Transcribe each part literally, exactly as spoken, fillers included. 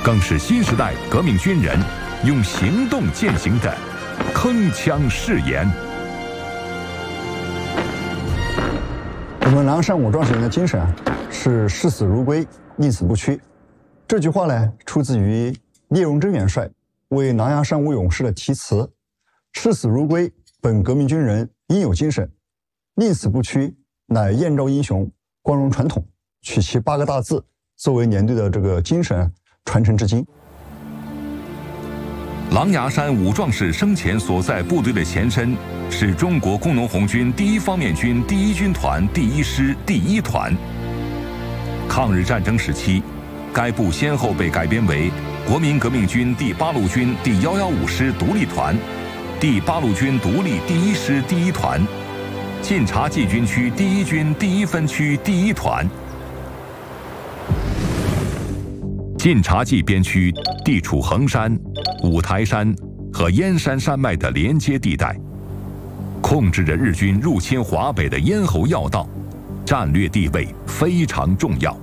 更是新时代革命军人用行动践行的铿锵誓言。 我们狼山五壮士人的精神是视死如归，宁死不屈。这句话呢，出自于聂荣臻元帅为狼牙山五勇士的题词：视死如归，本革命军人应有精神；宁死不屈，乃燕赵英雄光荣传统。取其八个大字作为连队的这个精神传承至今。 狼牙山五壮士生前所在部队的前身是中国工农红军第一方面军第一军团第一师第一团。抗日战争时期，该部先后被改编为国民革命军第八路军第一一五师独立团、第八路军独立第一师第一团、晋察冀军区第一军第一分区第一团。晋察冀边区地处衡山、五台山和燕山山脉的连接地带，控制着日军入侵华北的咽喉要道，战略地位非常重要，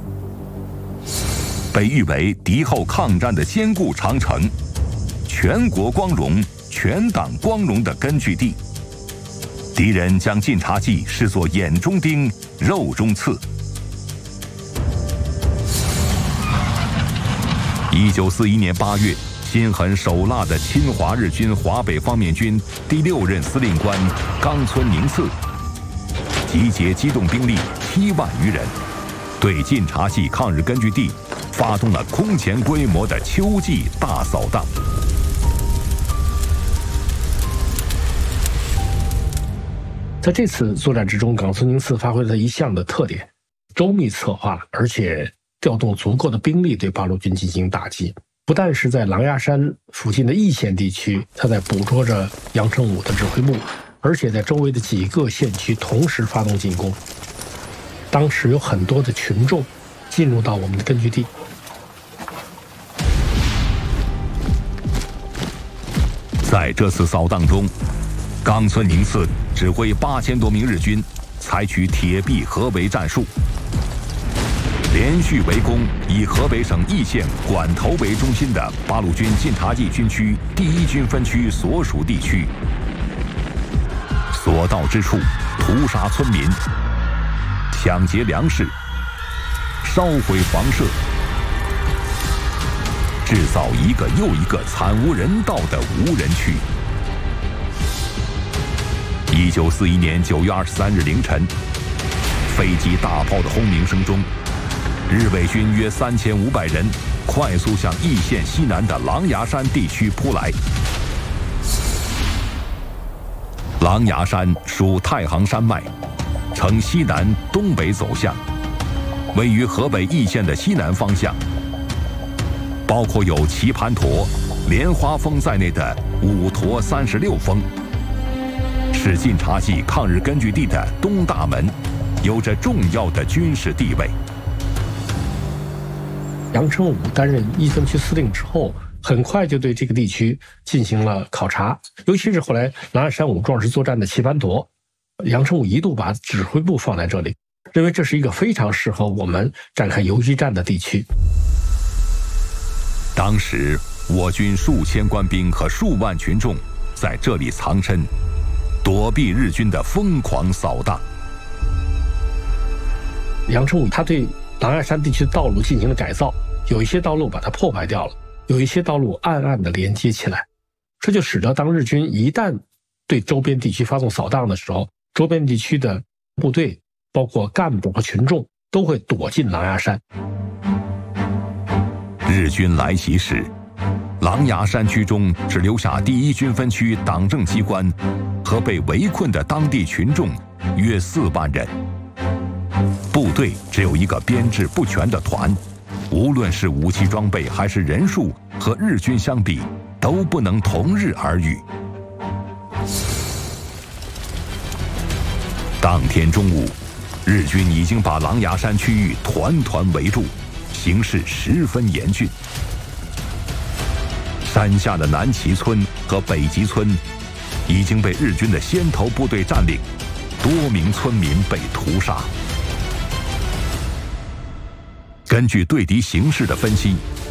被誉为敌后抗战的坚固长城，全国光荣、全党光荣的根据地。敌人将晋察冀视作眼中钉、肉中刺。一九四一年八月，心狠手辣的侵华日军华北方面军第六任司令官冈村宁次，集结机动兵力七万余人，对晋察冀抗日根据地发动了空前规模的秋季大扫荡。 在这次作战之中，冈村宁次发挥了一项的特点：周密策划，而且调动足够的兵力对八路军进行打击。不但是在狼牙山附近的易县地区，他在捕捉着杨成武的指挥部，而且在周围的几个县区同时发动进攻。当时有很多的群众进入到我们的根据地。 在这次扫荡中，冈村宁次指挥八千多名日军采取铁壁合围战术，连续围攻以河北省易县管头为中心的八路军晋察冀军区第一军分区所属地区，所到之处屠杀村民，抢劫粮食，烧毁房舍，制造一个又一个惨无人道的无人区。一九四一年九月二十三日凌晨，飞机大炮的轰鸣声中，日伪军约三千五百人快速向易县西南的狼牙山地区扑来。狼牙山属太行山脉，呈西南东北走向，位于河北易县的西南方向，包括有棋盘陀、莲花峰在内的五陀三十六峰，是晋察冀抗日根据地的东大门，有着重要的军事地位。 杨成武担任一分区司令之后，很快就对这个地区进行了考察，尤其是后来狼牙山五壮士作战的棋盘陀，杨成武一度把指挥部放在这里，认为这是一个非常适合我们展开游击战的地区。 当时我军数千官兵和数万群众在这里藏身，躲避日军的疯狂扫荡。 杨成武他对狼牙山地区的道路进行了改造，有一些道路把它破坏掉了，有一些道路暗暗地连接起来，这就使得当日军一旦对周边地区发动扫荡的时候，周边地区的部队包括干部和群众都会躲进狼牙山。 日军来袭时，狼牙山区中只留下第一军分区党政机关和被围困的当地群众约四万人，部队只有一个编制不全的团，无论是武器装备还是人数，和日军相比都不能同日而语。当天中午，日军已经把狼牙山区域团团围住，形势十分严峻。山下的南旗村和北集村已经被日军的先头部队占领，多名村民被屠杀。根据对敌形势的分析，